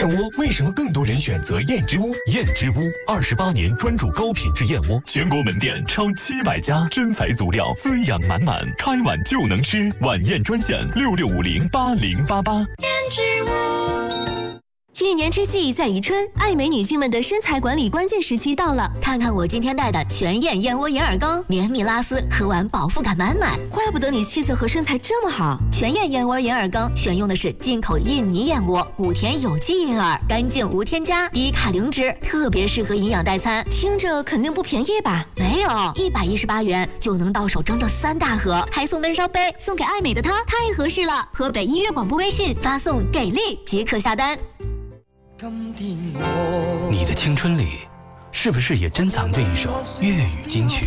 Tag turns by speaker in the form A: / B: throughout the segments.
A: 燕窝为什么更多人选择燕之屋？
B: 燕之屋28年专注高品质燕窝，全国门店超700家，真材足料，滋养满满，开碗就能吃。晚宴专线66508088。
C: 燕之屋。一年之计在于春，爱美女性们的身材管理关键时期到了。
D: 看看我今天带的全燕燕窝银耳羹，绵密拉丝，喝完饱腹感满满。
C: 怪不得你气色和身材这么好。
D: 全燕燕窝银耳羹选用的是进口印尼燕窝，谷田有机银耳，干净无添加，低卡零脂，特别适合营养代餐。
C: 听着肯定不便宜吧？
D: 没有，118元就能到手整整3大盒，还送温烧杯，送给爱美的她太合适了。河北音乐广播微信发送给力即可下单。
E: 你的青春里，是不是也珍藏着一首粤语金曲？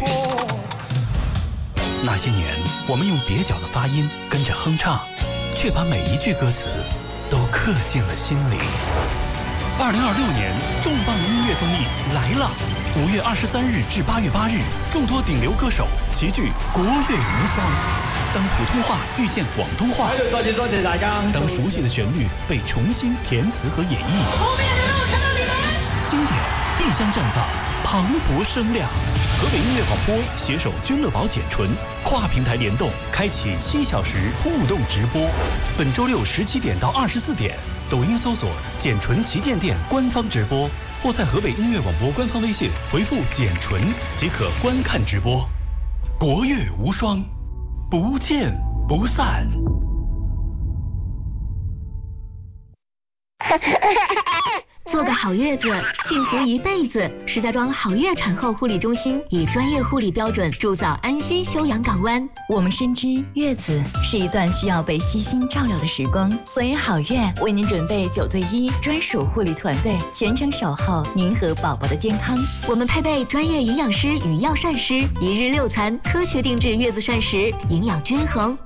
E: 那些年，我们用蹩脚的发音跟着哼唱，却把每一句歌词都刻进了心里。2026年重磅音乐综艺来了！5月23日至8月8日，众多顶流歌手齐聚国乐无双。当普通话遇见广东话，
F: 多谢大家。
E: 当熟悉的旋律被重新填词和演绎，
F: 后面的我看到你们。
E: 经典必将绽放磅礴声量。河北音乐广播携手君乐宝简纯跨平台联动，开启7小时互动直播。本周六17点到24点，抖音搜索简纯旗舰店官方直播，或在河北音乐广播官方微信回复简纯即可观看直播。国乐无双，不见不散。
D: 做个好月子，幸福一辈子。石家庄好月产后护理中心以专业护理标准铸造安心休养港湾。
G: 我们深知月子是一段需要被悉心照料的时光，所以好月为您准备9对1专属护理团队，全程守候您和宝宝的健康。
D: 我们配备专业营养师与药膳师，1日6餐，科学定制月子膳食，营养均衡。